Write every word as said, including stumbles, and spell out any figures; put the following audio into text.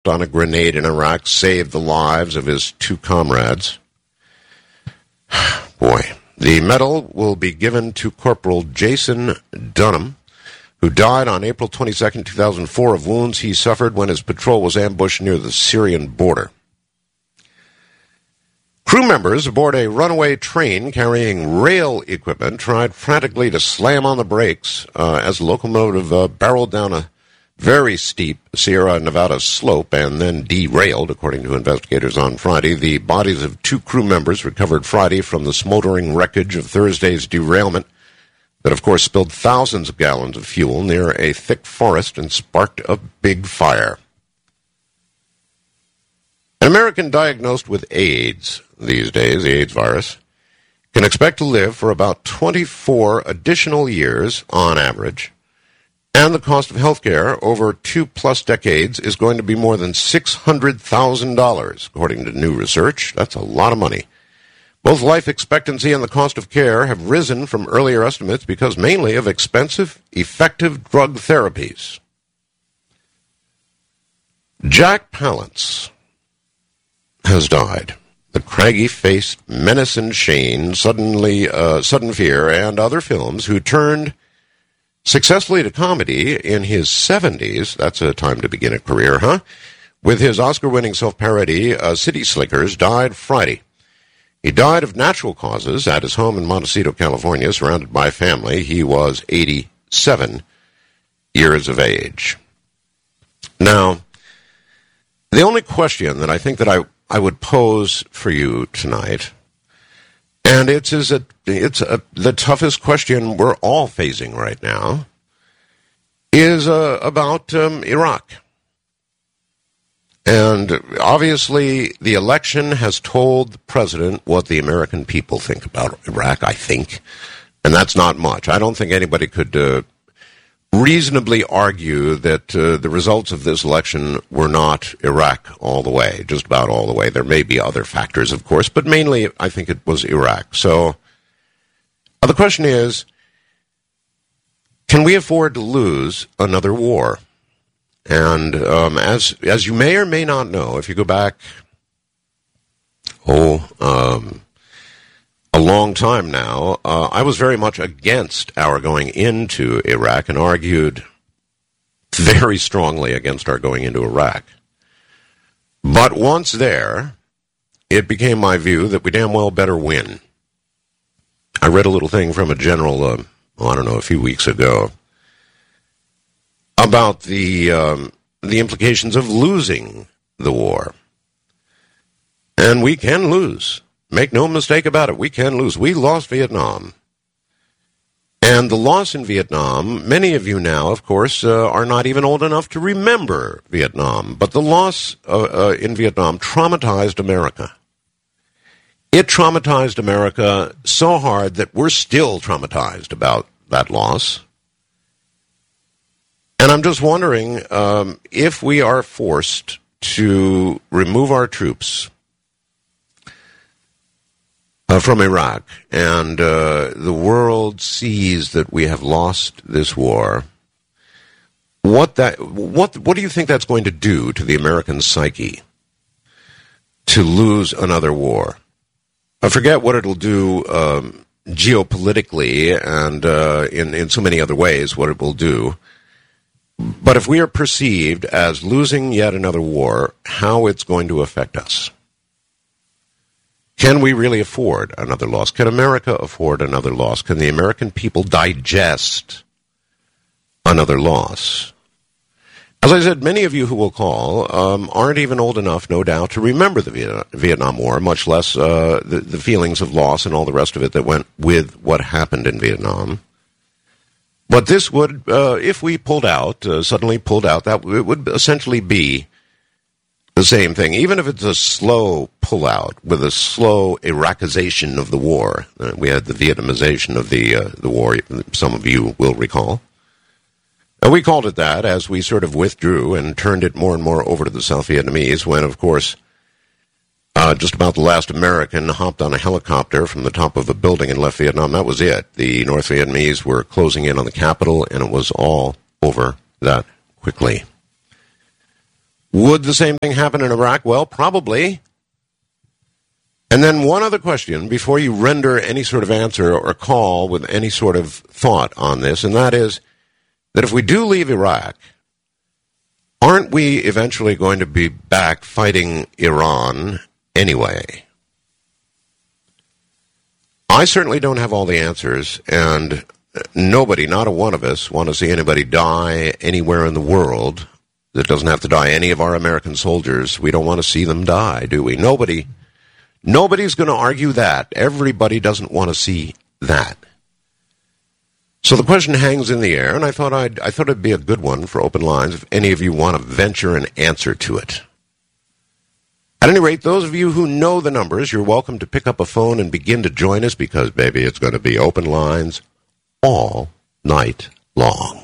on a grenade in Iraq saved the lives of his two comrades. Boy. The medal will be given to Corporal Jason Dunham, who died on April twenty-second, two thousand four, of wounds he suffered when his patrol was ambushed near the Syrian border. Crew members aboard a runaway train carrying rail equipment tried frantically to slam on the brakes uh, as the locomotive uh, barreled down a very steep Sierra Nevada slope and then derailed, according to investigators on Friday. The bodies of two crew members recovered Friday from the smoldering wreckage of Thursday's derailment that, of course, spilled thousands of gallons of fuel near a thick forest and sparked a big fire. An American diagnosed with AIDS these days, the AIDS virus, can expect to live for about twenty-four additional years on average, and the cost of health care over two-plus decades is going to be more than six hundred thousand dollars, according to new research. That's a lot of money. Both life expectancy and the cost of care have risen from earlier estimates because mainly of expensive, effective drug therapies. Jack Palance has died. The craggy-faced Menace and Shane, suddenly, uh, Sudden Fear, and other films who turned successfully to comedy in his seventies. That's a time to begin a career, huh? With his Oscar-winning self-parody, uh, City Slickers, died Friday. He died of natural causes at his home in Montecito, California, surrounded by family. He was eighty-seven years of age. Now, the only question that I think that I, I would pose for you tonight, and it's is a, it's a, the toughest question we're all facing right now, is uh, about um, Iraq. And obviously, the election has told the president what the American people think about Iraq, I think. And that's not much. I don't think anybody could uh, reasonably argue that uh, the results of this election were not Iraq all the way, just about all the way. There may be other factors, of course, but mainly I think it was Iraq. So uh, the question is, can we afford to lose another war? And um, as as you may or may not know, if you go back, oh, um, a long time now, uh, I was very much against our going into Iraq and argued very strongly against our going into Iraq. But once there, it became my view that we damn well better win. I read a little thing from a general, uh, oh, I don't know, a few weeks ago, about the um, the implications of losing the war. And we can lose. Make no mistake about it, we can lose. We lost Vietnam. And the loss in Vietnam, many of you now, of course, uh, are not even old enough to remember Vietnam. But the loss uh, uh, in Vietnam traumatized America. It traumatized America so hard that we're still traumatized about that loss. And I'm just wondering um, if we are forced to remove our troops uh, from Iraq and uh, the world sees that we have lost this war, what that what what do you think that's going to do to the American psyche to lose another war? I forget what it'll do um, geopolitically and uh, in, in so many other ways, what it will do. But if we are perceived as losing yet another war, how it's going to affect us? Can we really afford another loss? Can America afford another loss? Can the American people digest another loss? As I said, many of you who will call um, aren't even old enough, no doubt, to remember the Vietnam War, much less uh, the, the feelings of loss and all the rest of it that went with what happened in Vietnam. But this would, uh, if we pulled out, uh, suddenly pulled out, that it would essentially be the same thing. Even if it's a slow pullout with a slow Iraqization of the war. Uh, we had the Vietnamization of the uh, the war, some of you will recall. And we called it that as we sort of withdrew and turned it more and more over to the South Vietnamese when, of course, Uh, just about the last American hopped on a helicopter from the top of a building and left Vietnam. That was it. The North Vietnamese were closing in on the capital, and it was all over that quickly. Would the same thing happen in Iraq? Well, probably. And then one other question before you render any sort of answer or call with any sort of thought on this, and that is that if we do leave Iraq, aren't we eventually going to be back fighting Iran anyway? I certainly don't have all the answers, and nobody, not a one of us, want to see anybody die anywhere in the world that doesn't have to die. Any of our American soldiers, we don't want to see them die, do we? Nobody. Nobody's going to argue that. Everybody doesn't want to see that. So the question hangs in the air, and I thought I'd, I thought it'd be a good one for open lines if any of you want to venture an answer to it. At any rate, those of you who know the numbers, you're welcome to pick up a phone and begin to join us because, baby, it's going to be open lines all night long.